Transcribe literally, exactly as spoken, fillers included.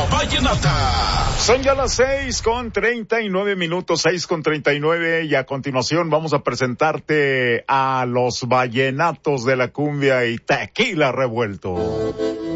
vallenata. Son ya las seis con treinta y nueve minutos, seis con treinta y nueve, y a continuación vamos a presentarte a los vallenatos de la cumbia y tequila revuelto.